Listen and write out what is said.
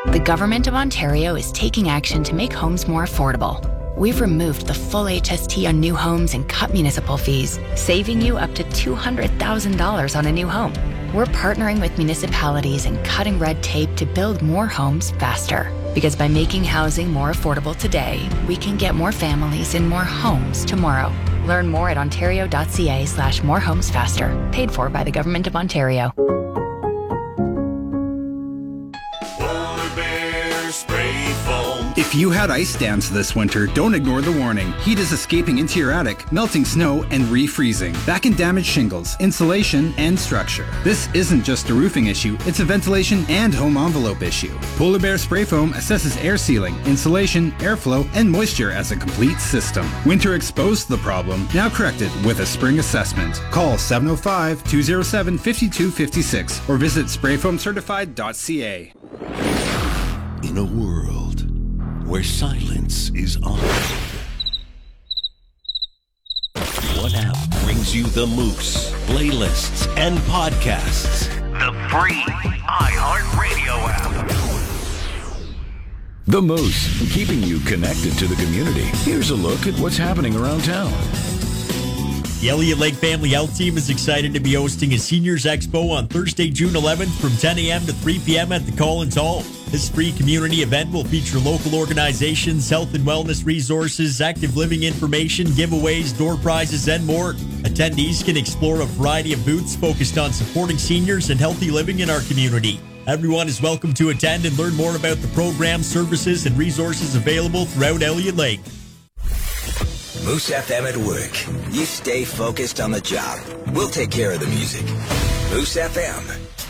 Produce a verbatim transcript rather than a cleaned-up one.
The Government of Ontario is taking action to make homes more affordable. We've removed the full H S T on new homes and cut municipal fees, saving you up to two hundred thousand dollars on a new home. We're partnering with municipalities and cutting red tape to build more homes faster. Because by making housing more affordable today, we can get more families in more homes tomorrow. Learn more at ontario.ca slash more homes faster. Paid for by the Government of Ontario. If you had ice dams this winter, don't ignore the warning. Heat is escaping into your attic, melting snow and refreezing. That can damage shingles, insulation, and structure. This isn't just a roofing issue, it's a ventilation and home envelope issue. Polar Bear Spray Foam assesses air sealing, insulation, airflow, and moisture as a complete system. Winter exposed the problem, now corrected with a spring assessment. Call seven oh five, two oh seven, five two five six or visit spray foam certified dot c a. In a world where silence is honored, what app brings you the Moose playlists and podcasts? The free iHeartRadio app. The Moose, keeping you connected to the community. Here's a look at what's happening around town. The Elliott Lake Family Health Team is excited to be hosting a Seniors Expo on Thursday, June eleventh from ten a.m. to three p.m. at the Collins Hall. This free community event will feature local organizations, health and wellness resources, active living information, giveaways, door prizes, and more. Attendees can explore a variety of booths focused on supporting seniors and healthy living in our community. Everyone is welcome to attend and learn more about the program, services, and resources available throughout Elliott Lake. Moose F M at work. You stay focused on the job. We'll take care of the music. Moose F M.